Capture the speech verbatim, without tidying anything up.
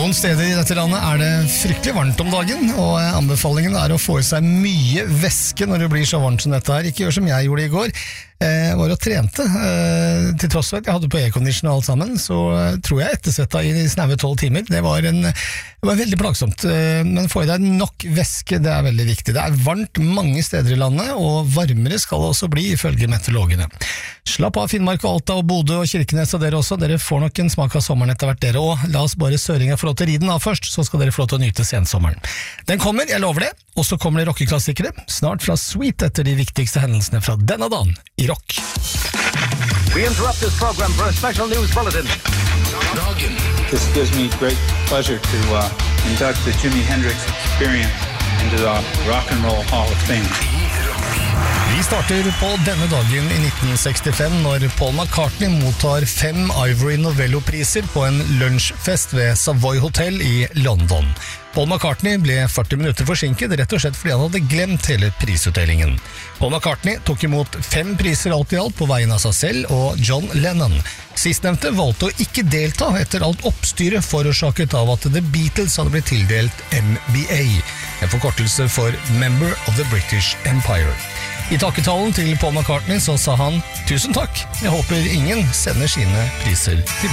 Noen steder i dette landet er det fryktelig varmt om dagen, og anbefalingen er å få i seg mye væske når det blir så varmt som dette her. Ikke gjør som jeg gjorde i går. Jeg var og trente, til tross for at jeg hadde på aircondition og alt sammen, så tror jeg ettersetta i snaue tolv timer. Det var, en, det var veldig plagsomt, men få i deg nok væske, det er veldig viktig. Det er varmt mange steder i landet, og varmere skal det også bli ifølge meteorologene. Slapp av Finnmark og Alta og Bodø og Kirkenes og dere også, dere får nok en smak av sommeren etter hvert dere også. La oss bare søringer få lov til å ride den av først, så skal dere få lov til å nyte sensommeren. Den kommer, jeg lover det, og så kommer det rockeklassikere, snart fra Sweet etter de viktigste hendelsene fra denne dagen i rock. We interrupt this program for a special news bulletin. Dagen. This gives me great pleasure to uh, induct the Jimi Hendrix Experience into the Rock and Roll Hall of Fame. Vi starter på denne dagen i nitten sekstifem når Paul McCartney mottar fem Ivory Novello-priser på en lunsjfest ved Savoy Hotel i London. Paul McCartney ble førti minutter forsinket, rett og slett fordi han hadde glemt hele prisutdelingen. Paul McCartney tok imot fem priser alt i alt på vegne av seg selv og John Lennon. Sistnevnte valgte å ikke delta etter alt oppstyret forårsaket av at The Beatles hadde blitt tildelt M B A, en forkortelse for Member of the British Empire. I takketalen til Paul McCartney så sa han «Tusen takk, jeg håper ingen sender sine priser til